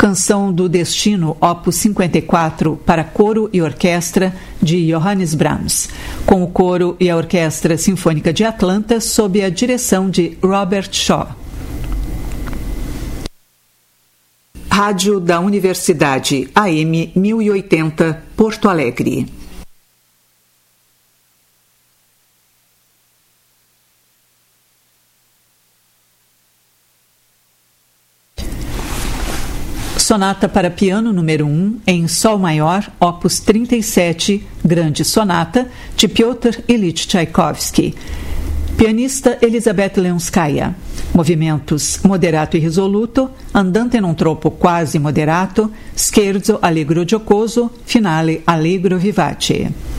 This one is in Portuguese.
Canção do Destino, opus 54, para coro e orquestra, de Johannes Brahms, com o coro e a Orquestra Sinfônica de Atlanta, sob a direção de Robert Shaw. Rádio da Universidade, AM 1080, Porto Alegre. Sonata para piano número 1, em Sol maior, opus 37, Grande Sonata, de Piotr Ilyich Tchaikovsky. Pianista Elizabeth Leonskaya. Movimentos moderato e risoluto, andante non troppo quasi moderato, scherzo allegro giocoso, finale allegro vivace.